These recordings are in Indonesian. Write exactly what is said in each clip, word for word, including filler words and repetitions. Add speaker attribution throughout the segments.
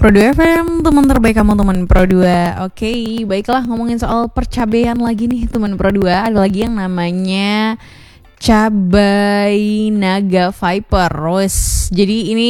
Speaker 1: Pro dua F M, teman terbaik kamu teman Pro dua. Oke, baiklah, ngomongin soal percabean lagi nih teman Pro dua. Ada lagi yang namanya cabai naga viper. Wes, jadi ini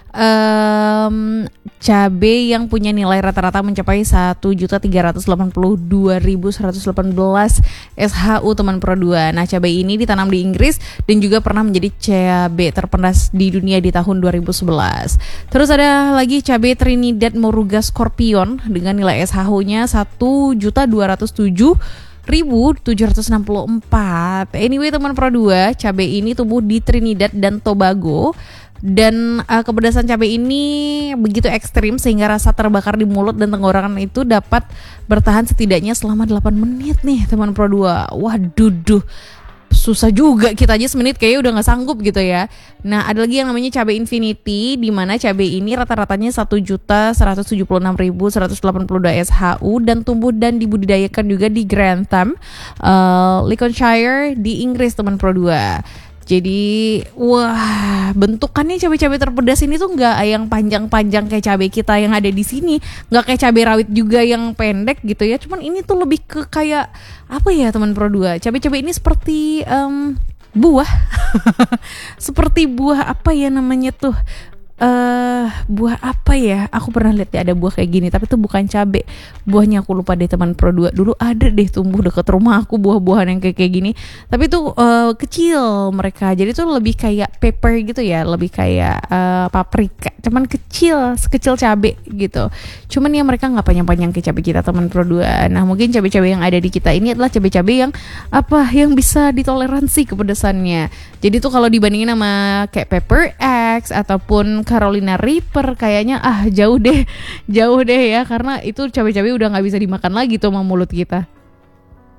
Speaker 1: um, cabai yang punya nilai rata-rata mencapai satu juta tiga ratus delapan puluh dua ribu seratus delapan belas S H U teman Pro dua. Nah, cabai ini ditanam di Inggris dan juga pernah menjadi cabai terpedas di dunia di tahun dua ribu sebelas. Terus ada lagi cabai Trinidad Moruga Scorpion dengan nilai S H U-nya satu juta dua ratus tujuh ribu tujuh ratus enam puluh empat. Anyway teman Pro dua, cabai ini tumbuh di Trinidad dan Tobago. Dan uh, kepedasan cabai ini begitu ekstrim sehingga rasa terbakar di mulut dan tenggorokan itu dapat bertahan setidaknya selama delapan menit nih teman Pro dua. Waduh, duh, susah juga, kita aja semenit kayaknya udah gak sanggup gitu ya. Nah, ada lagi yang namanya cabai Infinity, di mana cabai ini rata-ratanya satu juta seratus tujuh puluh enam ribu seratus delapan puluh dua S H U dan tumbuh dan dibudidayakan juga di Grantham, uh, Lincolnshire di Inggris teman Pro dua. Jadi, wah, bentukannya cabai-cabai terpedas ini tuh nggak yang panjang-panjang kayak cabai kita yang ada di sini, nggak kayak cabai rawit juga yang pendek gitu ya. Cuman ini tuh lebih ke kayak apa ya teman Pro dua? Cabai-cabai ini seperti um, buah, seperti buah apa ya namanya tuh? Uh, buah apa ya? Aku pernah lihat ya ada buah kayak gini, tapi itu bukan cabai. Buahnya aku lupa deh teman Pro dua. Dulu ada deh tumbuh dekat rumah aku buah-buahan yang kayak kayak gini. Tapi itu uh, kecil mereka. Jadi tuh lebih kayak pepper gitu ya, lebih kayak uh, paprika. Cuman kecil, sekecil cabai gitu. Cuman ya mereka nggak panjang-panjang kayak cabai kita teman Pro dua. Nah, mungkin cabai-cabai yang ada di kita ini adalah cabai-cabai yang apa? Yang bisa ditoleransi kepedasannya. Jadi tuh kalau dibandingin sama kayak Pepper X ataupun Carolina Reaper kayaknya ah jauh deh, jauh deh ya, karena itu cabai-cabai udah nggak bisa dimakan lagi tuh sama mulut kita.